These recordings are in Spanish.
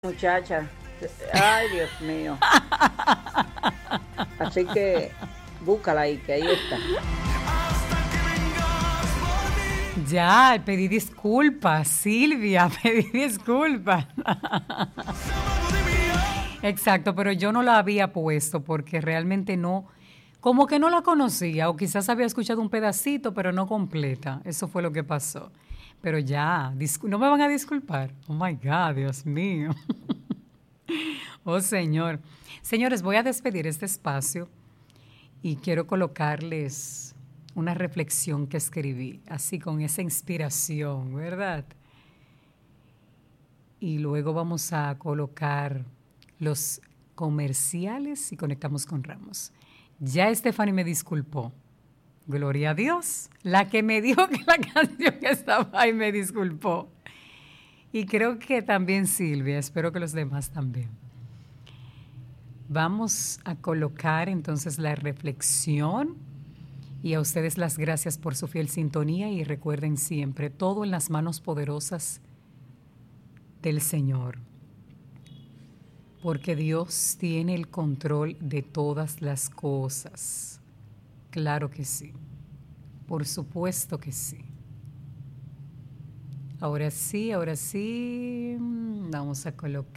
Muchacha, ay Dios mío. Así que búscala ahí, que ahí está. Ya, pedí disculpas, Silvia, pedí disculpas. Exacto, pero yo no la había puesto porque realmente no, como que no la conocía o quizás había escuchado un pedacito, pero no completa. Eso fue lo que pasó. Pero ya, no me van a disculpar. Oh my God, Dios mío. Oh Señor. Señores, voy a despedir este espacio y quiero colocarles una reflexión que escribí, así con esa inspiración, ¿verdad? Y luego vamos a colocar los comerciales y conectamos con Ramos. Ya Stephanie me disculpó. Gloria a Dios. La que me dijo que la canción estaba ahí me disculpó. Y creo que también Silvia, espero que los demás también. Vamos a colocar entonces la reflexión y a ustedes las gracias por su fiel sintonía y recuerden siempre todo en las manos poderosas del Señor, porque Dios tiene el control de todas las cosas. Claro que sí, por supuesto que sí. Ahora sí, vamos a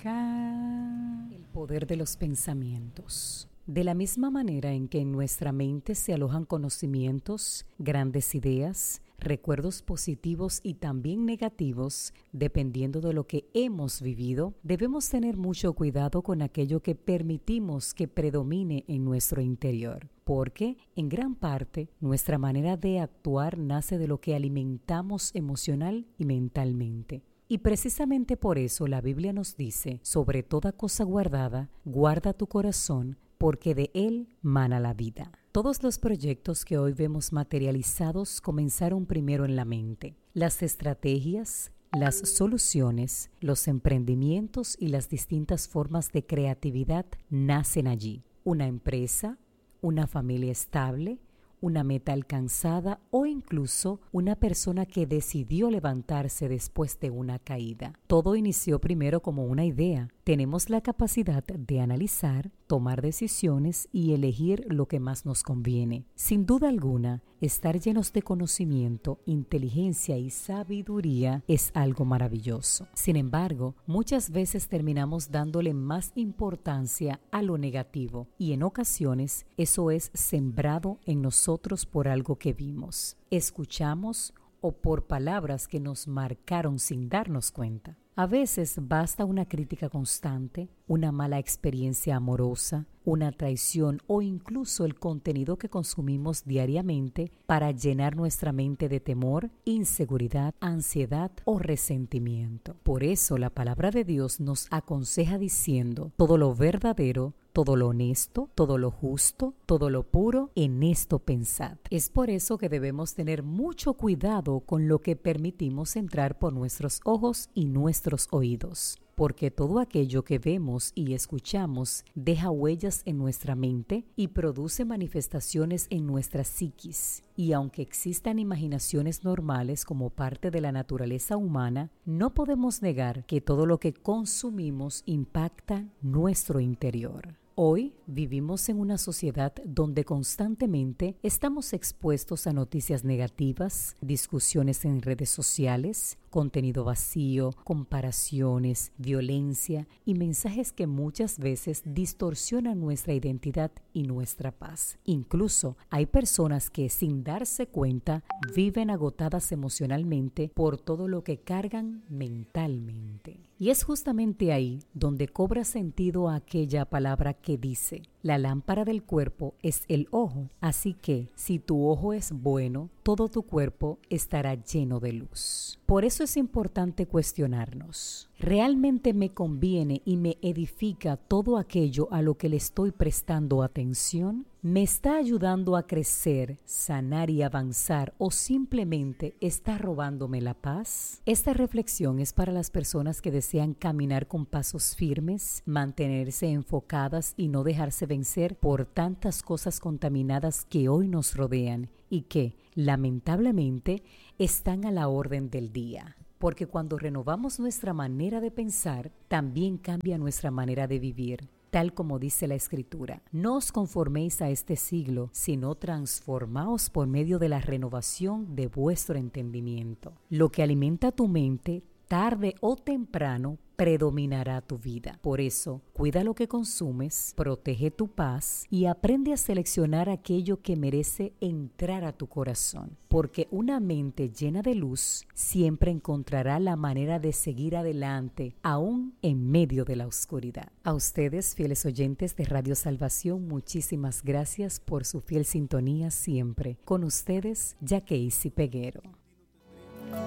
colocar el poder de los pensamientos. De la misma manera en que en nuestra mente se alojan conocimientos, grandes ideas, recuerdos positivos y también negativos, dependiendo de lo que hemos vivido, debemos tener mucho cuidado con aquello que permitimos que predomine en nuestro interior, porque en gran parte nuestra manera de actuar nace de lo que alimentamos emocional y mentalmente. Y precisamente por eso la Biblia nos dice, sobre toda cosa guardada, guarda tu corazón, porque de él mana la vida. Todos los proyectos que hoy vemos materializados comenzaron primero en la mente. Las estrategias, las soluciones, los emprendimientos y las distintas formas de creatividad nacen allí. Una empresa, una familia estable, una meta alcanzada o incluso una persona que decidió levantarse después de una caída. Todo inició primero como una idea. Tenemos la capacidad de analizar, tomar decisiones y elegir lo que más nos conviene. Sin duda alguna, estar llenos de conocimiento, inteligencia y sabiduría es algo maravilloso. Sin embargo, muchas veces terminamos dándole más importancia a lo negativo y en ocasiones eso es sembrado en nosotros por algo que vimos, escuchamos o por palabras que nos marcaron sin darnos cuenta. A veces basta una crítica constante, una mala experiencia amorosa, una traición o incluso el contenido que consumimos diariamente para llenar nuestra mente de temor, inseguridad, ansiedad o resentimiento. Por eso la palabra de Dios nos aconseja diciendo: todo lo verdadero, todo lo honesto, todo lo justo, todo lo puro, en esto pensad. Es por eso que debemos tener mucho cuidado con lo que permitimos entrar por nuestros ojos y nuestros oídos, porque todo aquello que vemos y escuchamos deja huellas en nuestra mente y produce manifestaciones en nuestra psiquis. Y aunque existan imaginaciones normales como parte de la naturaleza humana, no podemos negar que todo lo que consumimos impacta nuestro interior. Hoy vivimos en una sociedad donde constantemente estamos expuestos a noticias negativas, discusiones en redes sociales, contenido vacío, comparaciones, violencia y mensajes que muchas veces distorsionan nuestra identidad y nuestra paz. Incluso hay personas que sin darse cuenta viven agotadas emocionalmente por todo lo que cargan mentalmente. Y es justamente ahí donde cobra sentido aquella palabra que dice: la lámpara del cuerpo es el ojo, así que si tu ojo es bueno, todo tu cuerpo estará lleno de luz. Por eso es importante cuestionarnos: ¿realmente me conviene y me edifica todo aquello a lo que le estoy prestando atención? ¿Me está ayudando a crecer, sanar y avanzar o simplemente está robándome la paz? Esta reflexión es para las personas que desean caminar con pasos firmes, mantenerse enfocadas y no dejarse vencer por tantas cosas contaminadas que hoy nos rodean y que, lamentablemente, están a la orden del día. porque cuando renovamos nuestra manera de pensar, también cambia nuestra manera de vivir. Tal como dice la Escritura, no os conforméis a este siglo, sino transformaos por medio de la renovación de vuestro entendimiento. Lo que alimenta tu mente, tarde o temprano, predominará tu vida. Por eso, cuida lo que consumes, protege tu paz y aprende a seleccionar aquello que merece entrar a tu corazón. Porque una mente llena de luz siempre encontrará la manera de seguir adelante, aún en medio de la oscuridad. A ustedes, fieles oyentes de Radio Salvación, muchísimas gracias por su fiel sintonía siempre. Con ustedes, Yakeisi Peguero.